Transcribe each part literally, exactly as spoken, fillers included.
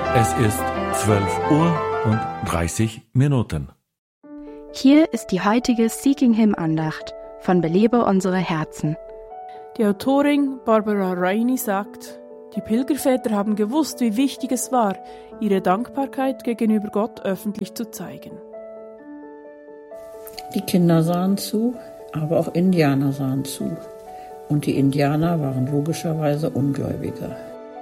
Es ist zwölf Uhr und dreißig Minuten. Hier ist die heutige Seeking Him Andacht von Belebe unsere Herzen. Die Autorin Barbara Rainey sagt, die Pilgerväter haben gewusst, wie wichtig es war, ihre Dankbarkeit gegenüber Gott öffentlich zu zeigen. Die Kinder sahen zu, aber auch Indianer sahen zu. Und die Indianer waren logischerweise Ungläubiger.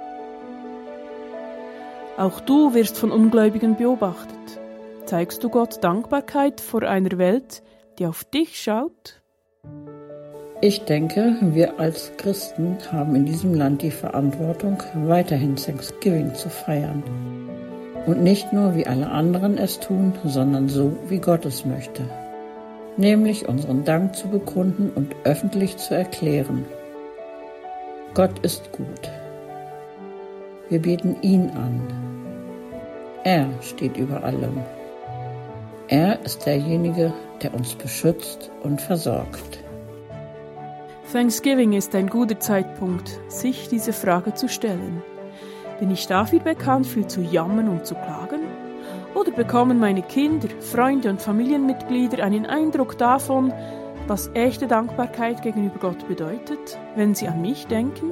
Auch du wirst von Ungläubigen beobachtet. Zeigst du Gott Dankbarkeit vor einer Welt, die auf dich schaut? Ich denke, wir als Christen haben in diesem Land die Verantwortung, weiterhin Thanksgiving zu feiern. Und nicht nur, wie alle anderen es tun, sondern so, wie Gott es möchte. Nämlich unseren Dank zu bekunden und öffentlich zu erklären. Gott ist gut. Wir beten ihn an. Er steht über allem. Er ist derjenige, der uns beschützt und versorgt. Thanksgiving ist ein guter Zeitpunkt, sich diese Frage zu stellen. Bin ich dafür bekannt, viel zu jammern und zu klagen? Oder bekommen meine Kinder, Freunde und Familienmitglieder einen Eindruck davon, was echte Dankbarkeit gegenüber Gott bedeutet, wenn sie an mich denken?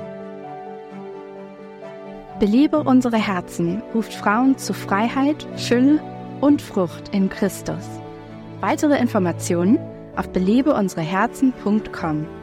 Belebe unsere Herzen ruft Frauen zu Freiheit, Fülle und Frucht in Christus. Weitere Informationen auf belebe unsere herzen punkt com.